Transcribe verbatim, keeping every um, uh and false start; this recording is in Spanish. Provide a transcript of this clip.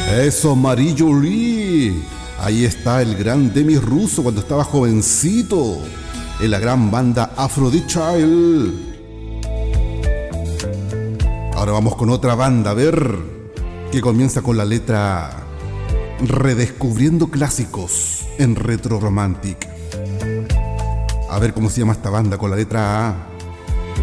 Eso, Marie Jolie. Ahí está el gran Demis Russo cuando estaba jovencito, en la gran banda Aphrodite Child. Ahora vamos con otra banda, a ver, que comienza con la letra Redescubriendo clásicos en Retro Romantic. A ver cómo se llama esta banda con la letra A.